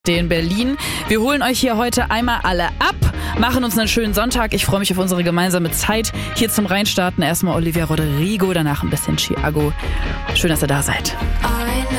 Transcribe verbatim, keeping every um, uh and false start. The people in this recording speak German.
in Berlin. Wir holen euch hier heute einmal alle ab, machen uns einen schönen Sonntag. Ich freue mich auf unsere gemeinsame Zeit hier zum Reinstarten. Erstmal Olivia Rodrigo, danach ein bisschen Chiago. Schön, dass ihr da seid.